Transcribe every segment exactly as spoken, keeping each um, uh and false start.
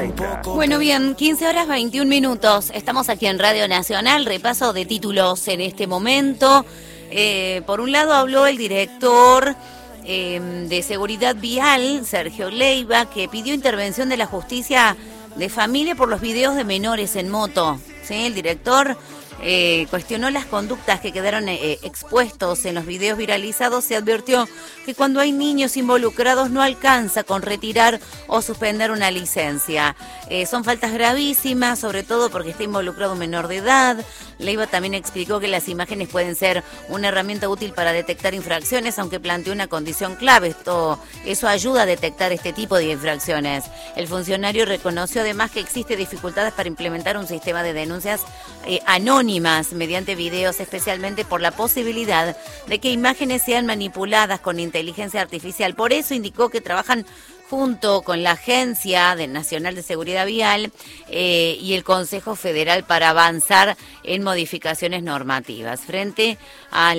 Bueno, bien, quince horas veintiún minutos. Estamos aquí en Radio Nacional. Repaso de títulos en este momento. Eh, por un lado habló el director eh, de Seguridad Vial, Sergio Leiva, que pidió intervención de la justicia de familia por los videos de menores en moto. ¿Sí? El director eh, cuestionó las conductas que quedaron eh, expuestos en los videos viralizados y advirtió que cuando hay niños involucrados no alcanza con retirar o suspender una licencia. Eh, son faltas gravísimas, sobre todo porque está involucrado un menor de edad. Leiva también explicó que las imágenes pueden ser una herramienta útil para detectar infracciones, aunque planteó una condición clave. Esto, eso ayuda a detectar este tipo de infracciones. El funcionario reconoció además que existe dificultades para implementar un sistema de denuncias eh, anónimas mediante videos, especialmente por la posibilidad de que imágenes sean manipuladas con inteligencia artificial. Por eso indicó que trabajan junto con la Agencia Nacional de Seguridad Vial eh, y el Consejo Federal para avanzar en modificaciones normativas. Frente al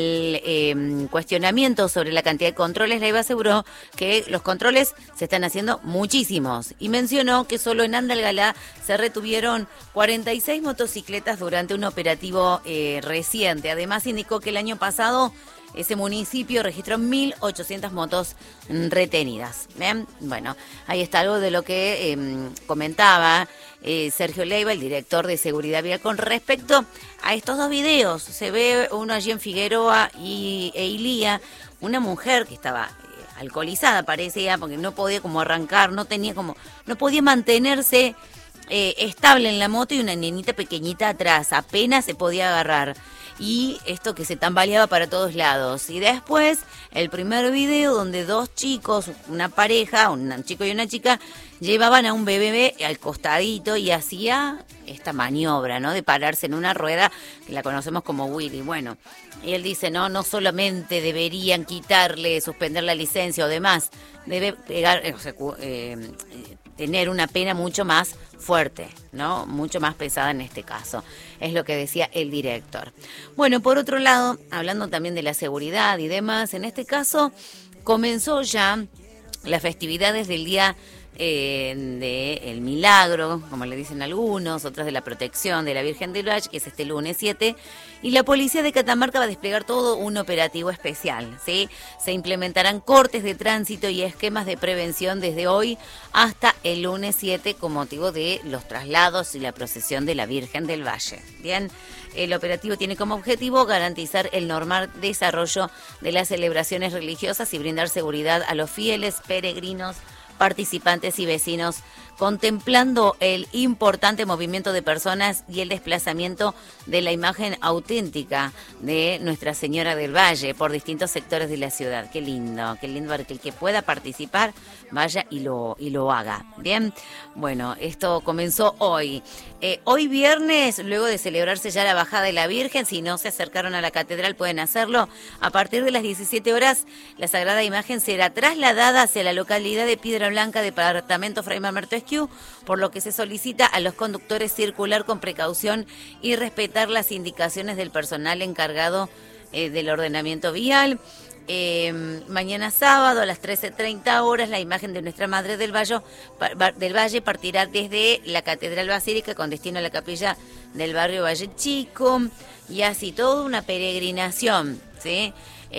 eh, cuestionamiento sobre la cantidad de controles, Leiva aseguró que los controles se están haciendo muchísimos y mencionó que solo en Andalgalá se retuvieron cuarenta y seis motocicletas durante un operativo eh, reciente. Además indicó que el año pasado ese municipio registró mil ochocientas motos retenidas. ¿Bien? Bueno, ahí está algo de lo que eh, comentaba eh, Sergio Leiva, el director de Seguridad Vial, con respecto a estos dos videos. Se ve uno allí en Figueroa y e Ilía, una mujer que estaba eh, alcoholizada, parecía, porque no podía como arrancar, no tenía como, no podía mantenerse eh, estable en la moto y una nenita pequeñita atrás, apenas se podía agarrar. Y esto que se tambaleaba para todos lados. Y después, el primer video donde dos chicos, una pareja, un chico y una chica, llevaban a un bebé al costadito y hacía esta maniobra, ¿no? De pararse en una rueda, que la conocemos como Willy. Bueno, y él dice, no, no solamente deberían quitarle, suspender la licencia o demás, debe pegar, o sea, eh, tener una pena mucho más fuerte, ¿no? Mucho más pesada en este caso. Es lo que decía el director. Bueno, por otro lado, hablando también de la seguridad y demás, en este caso comenzó ya las festividades del día eh, del Milagro, como le dicen algunos, otras de la protección de la Virgen del Valle, que es este lunes siete, y la policía de Catamarca va a desplegar todo un operativo especial, ¿sí? Se implementarán cortes de tránsito y esquemas de prevención desde hoy hasta el lunes siete con motivo de los traslados y la procesión de la Virgen del Valle. Bien, el operativo tiene como objetivo garantizar el normal desarrollo de las celebraciones religiosas y brindar seguridad a los fieles, peregrinos, participantes y vecinos, contemplando el importante movimiento de personas y el desplazamiento de la imagen auténtica de Nuestra Señora del Valle por distintos sectores de la ciudad. Qué lindo, qué lindo que el que pueda participar vaya y lo, y lo haga. Bien, bueno, esto comenzó hoy. Eh, hoy viernes, luego de celebrarse ya la bajada de la Virgen, si no se acercaron a la catedral pueden hacerlo. A partir de las diecisiete horas, la Sagrada Imagen será trasladada hacia la localidad de Piedra Blanca, departamento Fray Mamerto Esquiú, por lo que se solicita a los conductores circular con precaución y respetar las indicaciones del personal encargado eh, del ordenamiento vial. Eh, mañana sábado a las trece treinta horas la imagen de Nuestra Madre del Valle, del Valle partirá desde la Catedral Basílica con destino a la capilla del barrio Valle Chico y así toda una peregrinación, ¿sí?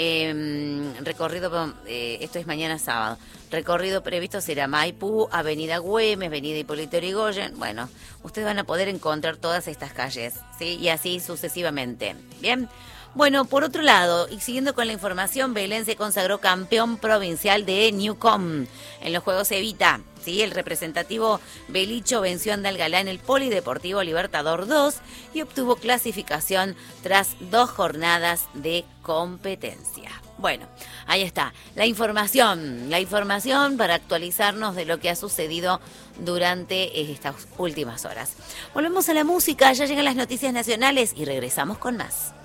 Eh, recorrido, eh, esto es mañana sábado, recorrido previsto será Maipú, Avenida Güemes, Avenida Hipólito Yrigoyen. Bueno, ustedes van a poder encontrar todas estas calles, ¿sí? Y así sucesivamente. Bien. Bueno, por otro lado, y siguiendo con la información, Belén se consagró campeón provincial de Newcom en los Juegos Evita. Sí, el representativo Belicho venció a Andalgalá en el Polideportivo Libertador dos y obtuvo clasificación tras dos jornadas de competencia. Bueno, ahí está, la información, la información para actualizarnos de lo que ha sucedido durante estas últimas horas. Volvemos a la música, ya llegan las noticias nacionales y regresamos con más.